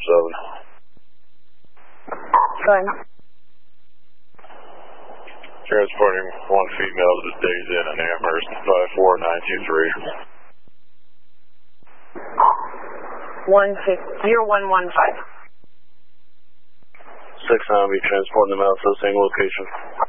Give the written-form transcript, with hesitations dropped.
Good. Transporting one female to Days Inn in Amherst, 54923. 0115. 6 on be transporting them out to the same location.